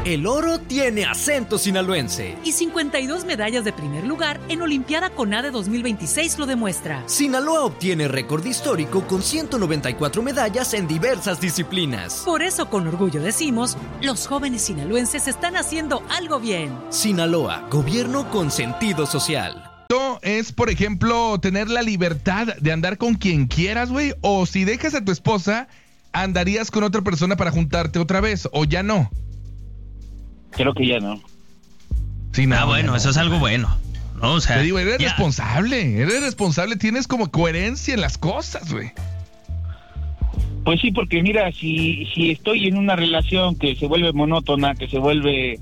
El oro tiene acento sinaloense. Y 52 medallas de primer lugar en Olimpiada CONADE 2026 lo demuestra. Sinaloa obtiene récord histórico con 194 medallas en diversas disciplinas. Por eso con orgullo decimos, los jóvenes sinaloenses están haciendo algo bien. Sinaloa, gobierno con sentido social. Es, por ejemplo, tener la libertad de andar con quien quieras, güey, o si dejas a tu esposa, ¿andarías con otra persona para juntarte otra vez o ya no? Creo que ya no. Sí, no, bueno, eso es algo bueno. No, o sea, te digo, eres responsable, tienes como coherencia en las cosas, güey. Pues sí, porque mira, si estoy en una relación que se vuelve monótona, que se vuelve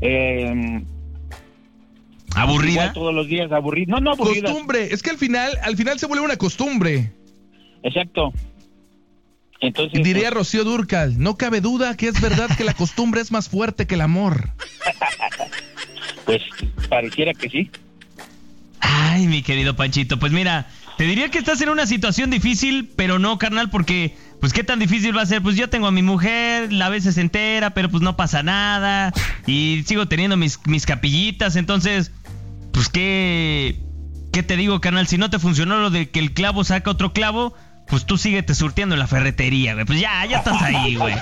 ¿aburrida? Todos los días aburrida. No aburrida. Costumbre, es que al final se vuelve una costumbre. Exacto. Entonces, diría Rocío Dúrcal, no cabe duda que es verdad que la costumbre es más fuerte que el amor. Pues pareciera que sí. Ay, mi querido Panchito, pues mira, te diría que estás en una situación difícil, pero no, carnal, porque pues qué tan difícil va a ser. Pues yo tengo a mi mujer, la veces entera, pero pues no pasa nada y sigo teniendo mis capillitas, entonces pues qué te digo, carnal, si no te funcionó lo de que el clavo saca otro clavo, pues tú síguete surtiendo en la ferretería, güey. Pues ya estás ahí, güey.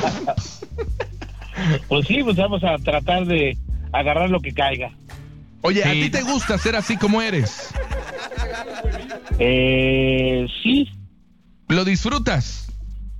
Pues sí, pues vamos a tratar de agarrar lo que caiga. Oye, sí. ¿A ti te gusta ser así como eres? Sí. ¿Lo disfrutas?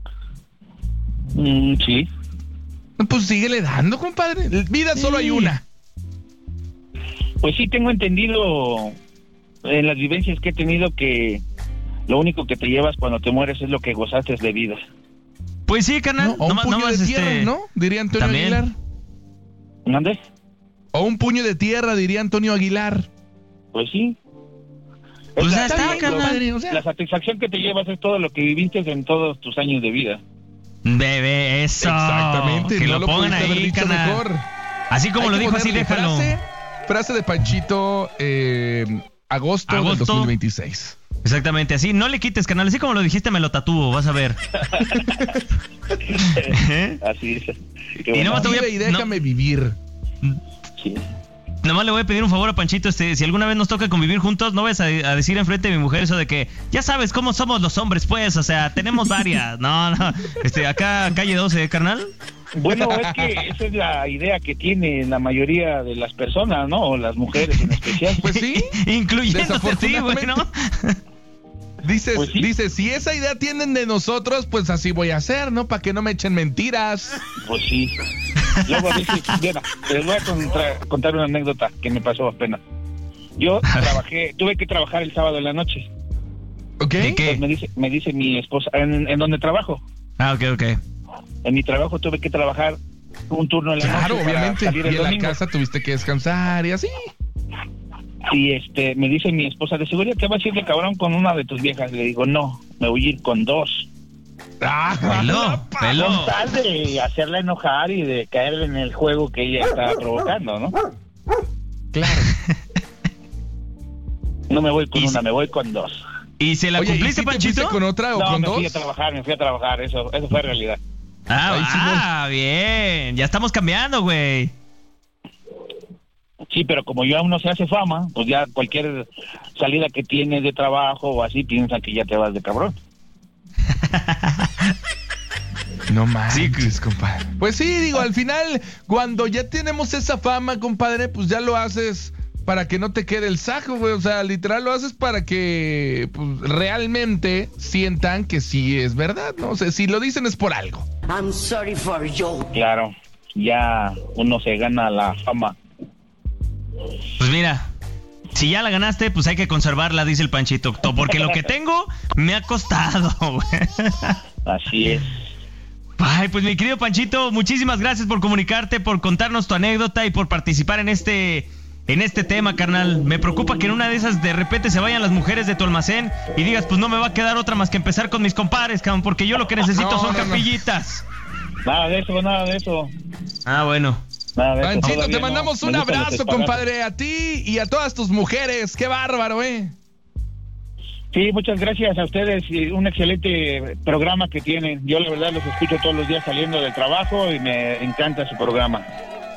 Sí. Pues síguele dando, compadre. Vida solo hay una. Pues sí, tengo entendido en las vivencias que he tenido que lo único que te llevas cuando te mueres es lo que gozaste de vida. Pues sí, carnal. O un puño de tierra, ¿no? Diría Antonio Aguilar. ¿Dónde? O un puño de tierra, diría Antonio Aguilar. Pues sí. Pues ya está, carnal. O sea, la satisfacción que te llevas es todo lo que viviste en todos tus años de vida. Bebé, eso. Exactamente. Que no lo pongan ahí, carnal. Mejor. Así como lo dijo, así déjalo. Frase de Panchito, agosto del 2026. Exactamente, así, no le quites, canal, así como lo dijiste, me lo tatúo, vas a ver. Así es. Y nomás te voy a... y déjame vivir. Sí. Nomás le voy a pedir un favor a Panchito, si alguna vez nos toca convivir juntos, no vayas a decir enfrente de mi mujer eso de que, ya sabes cómo somos los hombres, pues, o sea, tenemos varias. No, acá calle 12, carnal. Bueno, es que esa es la idea que tiene la mayoría de las personas, ¿no? O las mujeres en especial. Pues sí. Incluyéndote a ti, güey, ¿no? Dice, si esa idea tienen de nosotros, pues así voy a hacer, ¿no? Para que no me echen mentiras. Pues sí. Luego dice, mira, les voy a contar una anécdota que me pasó apenas. Yo tuve que trabajar el sábado en la noche. ¿Ok? ¿De qué? Pues me dice mi esposa, en donde trabajo. Ah, ok. En mi trabajo tuve que trabajar un turno en la noche. Claro, obviamente. Salir el y en domingo. la casa tuviste que descansar y así. Y me dice mi esposa, ¿de seguridad te vas a ir de cabrón con una de tus viejas? Le digo, no, me voy a ir con dos. Peló. Con tal de hacerla enojar y de caer en el juego que ella está provocando, ¿no? Claro. No me voy con una, me voy con dos. ¿Y se la cumpliste, ¿y si Panchito? te fuiste con otra o no, con me dos? fui a trabajar, eso fue realidad. Bien, ya estamos cambiando, güey. Sí, pero como yo aún no se hace fama, pues ya cualquier salida que tienes de trabajo o así piensan que ya te vas de cabrón. No manches, compadre. Pues sí, digo, al final, cuando ya tenemos esa fama, compadre, pues ya lo haces para que no te quede el saco, güey. O sea, literal lo haces para que pues, realmente sientan que sí es verdad, ¿no? O sea, si lo dicen es por algo. I'm sorry for you. Claro, ya uno se gana la fama. Pues mira, si ya la ganaste, pues hay que conservarla, dice el Panchito, porque lo que tengo me ha costado, güey. Así es. Ay, pues mi querido Panchito, muchísimas gracias por comunicarte, por contarnos tu anécdota y por participar en este tema, carnal. Me preocupa que en una de esas de repente se vayan las mujeres de tu almacén y digas, pues no me va a quedar otra más que empezar con mis compadres, cabrón, porque yo lo que necesito son capillitas. Nada de eso. Ah, bueno. Panchito, te mandamos un abrazo, compadre, a ti y a todas tus mujeres. Qué bárbaro, Sí, muchas gracias a ustedes y un excelente programa que tienen. Yo la verdad los escucho todos los días saliendo del trabajo y me encanta su programa.